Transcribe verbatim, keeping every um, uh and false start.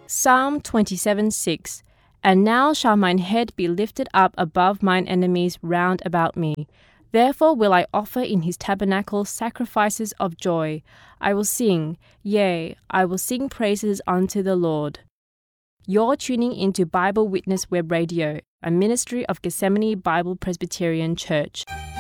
Psalm twenty-seven six. And now shall mine head be lifted up above mine enemies round about me. Therefore will I offer in his tabernacle sacrifices of joy. I will sing, yea, I will sing praises unto the Lord. You're tuning into Bible Witness Web Radio, a ministry of Gethsemane Bible Presbyterian Church.